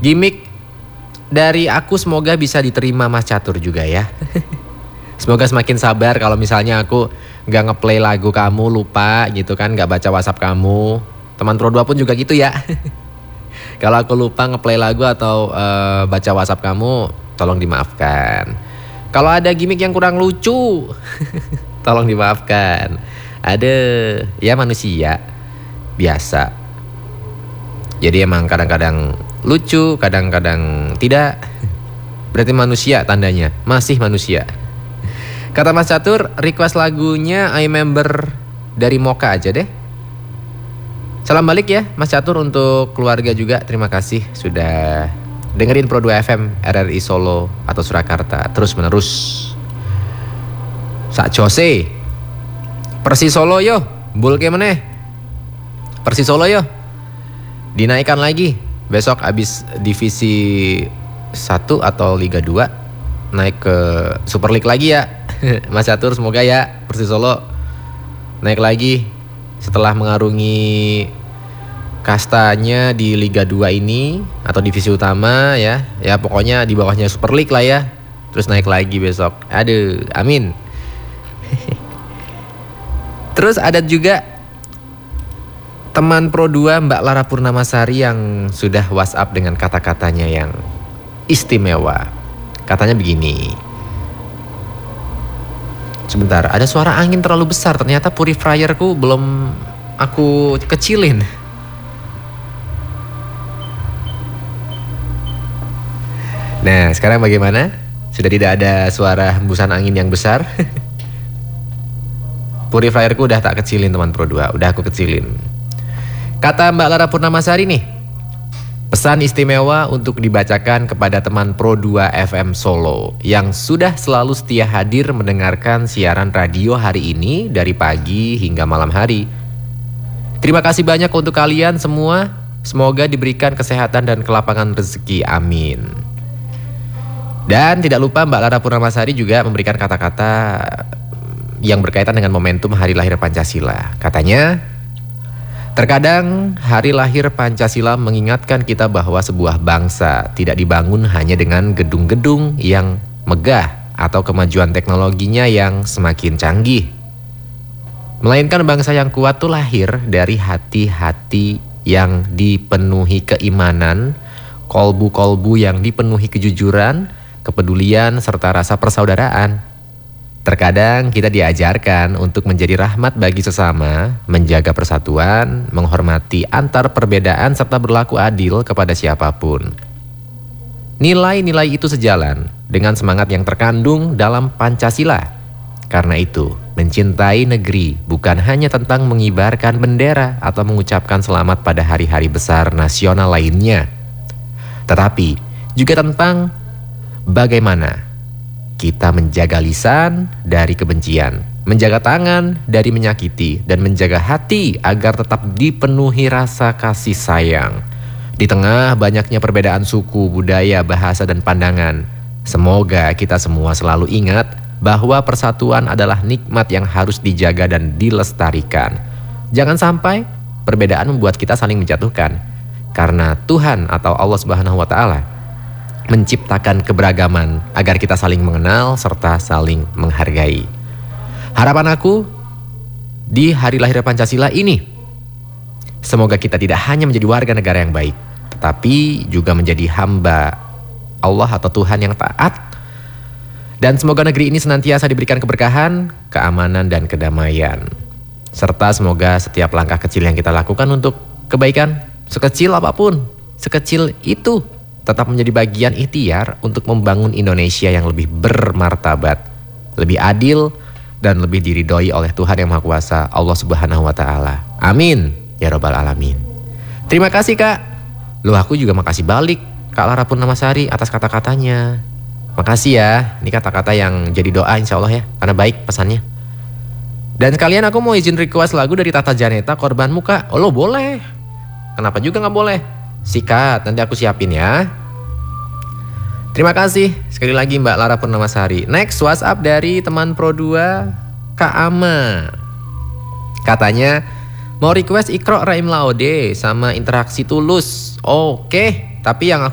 Gimik dari aku semoga bisa diterima Mas Catur juga ya. Semoga semakin sabar kalau misalnya aku gak ngeplay lagu kamu, lupa gitu kan, gak baca WhatsApp kamu. Teman Pro 2 pun juga gitu ya. Kalau aku lupa ngeplay lagu atau baca WhatsApp kamu, tolong dimaafkan. Kalau ada gimik yang kurang lucu, tolong dimaafkan. Ada, ya manusia biasa. Jadi emang kadang-kadang lucu, kadang-kadang tidak. Berarti manusia tandanya, masih manusia. Kata Mas Catur, request lagunya I Remember dari Mocha aja deh. Salam balik ya Mas Catur untuk keluarga juga. Terima kasih sudah dengerin Pro 2 FM RRI Solo atau Surakarta terus menerus. Sak Jose Persis Solo yo, bul ke meneh. Persis Solo yo, dinaikkan lagi besok abis divisi 1 atau Liga 2 naik ke Super League lagi ya. Mas Catur semoga ya Persis Solo naik lagi setelah mengarungi kastanya di Liga 2 ini atau divisi utama ya. Ya pokoknya di bawahnya Super League lah ya. Terus naik lagi besok. Aduh, amin. Terus ada juga teman Pro 2 Mbak Lara Purnamasari yang sudah WhatsApp dengan kata-katanya yang istimewa. Katanya begini. Sebentar, ada suara angin terlalu besar. Ternyata purifierku belum aku kecilin. Nah, sekarang bagaimana? Sudah tidak ada suara hembusan angin yang besar? Purifierku udah tak kecilin teman Pro 2, udah aku kecilin. Kata Mbak Lara Purnamasari nih, pesan istimewa untuk dibacakan kepada teman Pro 2 FM Solo yang sudah selalu setia hadir mendengarkan siaran radio hari ini dari pagi hingga malam hari. Terima kasih banyak untuk kalian semua. Semoga diberikan kesehatan dan kelapangan rezeki. Amin. Dan tidak lupa Mbak Lara Purnamasari juga memberikan kata-kata yang berkaitan dengan momentum Hari Lahir Pancasila. Katanya, terkadang hari lahir Pancasila mengingatkan kita bahwa sebuah bangsa tidak dibangun hanya dengan gedung-gedung yang megah atau kemajuan teknologinya yang semakin canggih. Melainkan bangsa yang kuat itu lahir dari hati-hati yang dipenuhi keimanan, kolbu-kolbu yang dipenuhi kejujuran, kepedulian, serta rasa persaudaraan. Terkadang kita diajarkan untuk menjadi rahmat bagi sesama, menjaga persatuan, menghormati antar perbedaan, serta berlaku adil kepada siapapun. Nilai-nilai itu sejalan dengan semangat yang terkandung dalam Pancasila. Karena itu, mencintai negeri bukan hanya tentang mengibarkan bendera atau mengucapkan selamat pada hari-hari besar nasional lainnya, tetapi juga tentang bagaimana kita menjaga lisan dari kebencian, menjaga tangan dari menyakiti, dan menjaga hati agar tetap dipenuhi rasa kasih sayang. Di tengah banyaknya perbedaan suku, budaya, bahasa, dan pandangan, semoga kita semua selalu ingat bahwa persatuan adalah nikmat yang harus dijaga dan dilestarikan. Jangan sampai perbedaan membuat kita saling menjatuhkan, karena Tuhan atau Allah Subhanahu wa Ta'ala menciptakan keberagaman agar kita saling mengenal serta saling menghargai. Harapan aku di hari lahir Pancasila ini, semoga kita tidak hanya menjadi warga negara yang baik, tetapi juga menjadi hamba Allah atau Tuhan yang taat. Dan semoga negeri ini senantiasa diberikan keberkahan, keamanan, dan kedamaian. Serta semoga setiap langkah kecil yang kita lakukan untuk kebaikan, sekecil apapun, sekecil itu, tetap menjadi bagian ikhtiar untuk membangun Indonesia yang lebih bermartabat, lebih adil, dan lebih diridhoi oleh Tuhan yang Maha Kuasa, Allah Subhanahu wa Ta'ala. Amin ya Rabbal Alamin. Terima kasih Kak. Loh, aku juga makasih balik Kak Lara Purnamasari atas kata-katanya. Makasih ya. Ini kata-kata yang jadi doa insya Allah ya, karena baik pesannya. Dan sekalian aku mau izin request lagu dari Tata Janeta, Korbanmu Kak. Oh lo boleh. Kenapa juga gak boleh? Sikat, nanti aku siapin ya. Terima kasih sekali lagi Mbak Lara Purnamasari. Next WhatsApp dari teman Pro 2 Kak Ama. Katanya mau request Iqra Raim Laode sama Interaksi Tulus. Oke, tapi yang